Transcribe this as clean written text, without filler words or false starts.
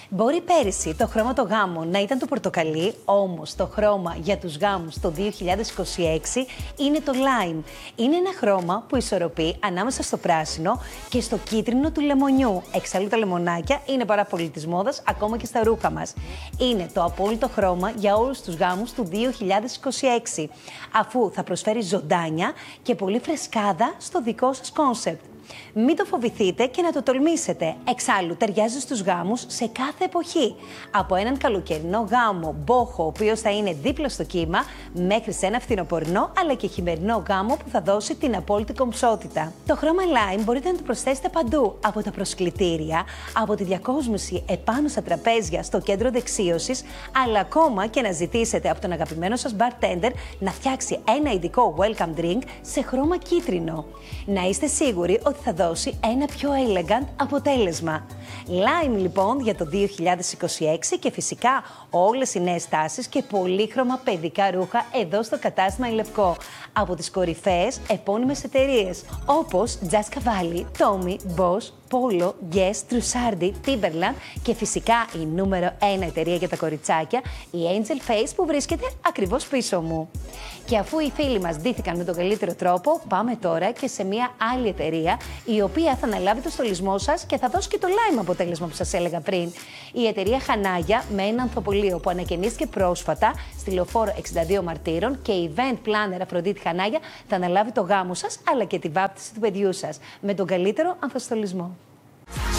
Μπορεί πέρυσι το χρώμα των γάμων να ήταν το πορτοκαλί, όμως το χρώμα για τους γάμους το 2026 είναι το lime. Είναι ένα χρώμα που ισορροπεί ανάμεσα στο πράσινο και στο κίτρινο του λεμονιού. Εξάλλου τα λεμονάκια είναι πάρα πολύ της μόδας, ακόμα και στα ρούχα μας. Είναι το απόλυτο χρώμα για όλους τους γάμους του 2026, αφού θα προσφέρει ζωντάνια και πολύ φρεσκάδα στο δικό σας κόνσεπτ. Μην το φοβηθείτε και να το τολμήσετε. Εξάλλου, ταιριάζει στους γάμους σε κάθε εποχή. Από έναν καλοκαιρινό γάμο μπόχο, ο οποίος θα είναι δίπλα στο κύμα, μέχρι σε ένα φθινοπορεινό αλλά και χειμερινό γάμο που θα δώσει την απόλυτη κομψότητα. Το χρώμα lime μπορείτε να το προσθέσετε παντού. Από τα προσκλητήρια, από τη διακόσμηση επάνω στα τραπέζια στο κέντρο δεξίωσης, αλλά ακόμα και να ζητήσετε από τον αγαπημένο σας bartender να φτιάξει ένα ειδικό welcome drink σε χρώμα κίτρινο. Να είστε σίγουροι ότι θα δώσει ένα πιο elegant αποτέλεσμα. Lime λοιπόν για το 2026 και φυσικά όλες οι νέες τάσεις και πολύχρωμα παιδικά ρούχα εδώ στο κατάστημα Η Λευκό. Από τις κορυφαίες επώνυμες εταιρείες όπως Just Cavalli, Tommy, Boss, Polo, Guess, Trussardi, Timberland και φυσικά η νούμερο 1 εταιρεία για τα κοριτσάκια, η Angel Face που βρίσκεται ακριβώς πίσω μου. Και αφού οι φίλοι μας ντύθηκαν με τον καλύτερο τρόπο, πάμε τώρα και σε μια άλλη εταιρεία η οποία θα αναλάβει το στολισμό σας και θα δώσει και το lime αποτέλεσμα που σας έλεγα πριν. Η εταιρεία Χανάγια με ένα ανθοπολείο που ανακαινίστηκε πρόσφατα στη Λεωφόρο 62 Μαρτύρων και η event planner Αφροδίτη Χανάγια θα αναλάβει το γάμο σας αλλά και τη βάπτιση του παιδιού σας με τον καλύτερο ανθοστολισμό.